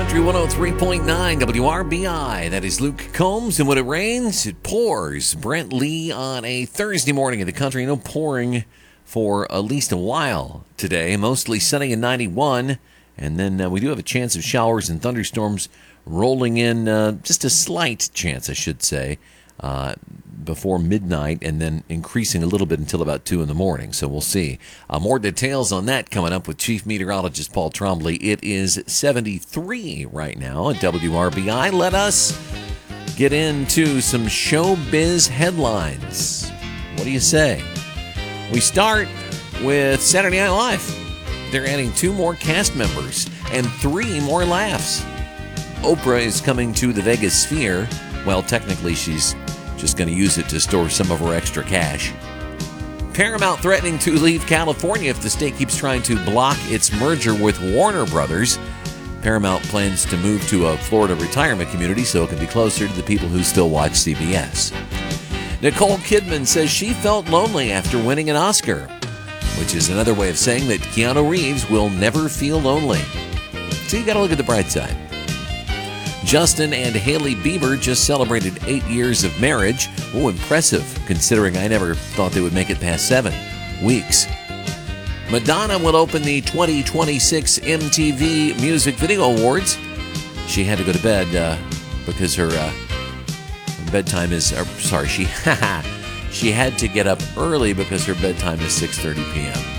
Victory 103.9 WRBI. That is Luke Combs. And when it rains, it pours. Brent Lee on a Thursday morning in the country. No pouring for at least a while today. Mostly sunny and 91. And then we do have a chance of showers and thunderstorms rolling in. Just a slight chance, I should say, before midnight, and then increasing a little bit until about 2 in the morning. So we'll see. More details on that coming up with Chief Meteorologist Paul Trombley. It is 73 right now at WRBI. Let us get into some showbiz headlines. What do you say? We start with Saturday Night Live. They're adding 2 more cast members and 3 more laughs. Oprah is coming to the Vegas Sphere. Well, technically, she's just going to use it to store some of her extra cash. Paramount threatening to leave California if the state keeps trying to block its merger with Warner Brothers. Paramount plans to move to a Florida retirement community so it can be closer to the people who still watch CBS. Nicole Kidman says she felt lonely after winning an Oscar, which is another way of saying that Keanu Reeves will never feel lonely. So you got to look at the bright side. Justin and Hailey Bieber just celebrated 8 years of marriage. Oh, impressive, considering I never thought they would make it past 7 weeks. Madonna will open the 2026 MTV Music Video Awards. She had to go to bed because her bedtime is... she had to get up early because her bedtime is 6:30 p.m.